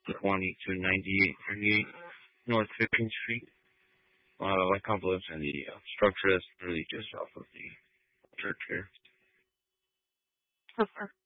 20 to 9838 North 15th Street. My couple lives in the structure that's really just off of the church here. So far.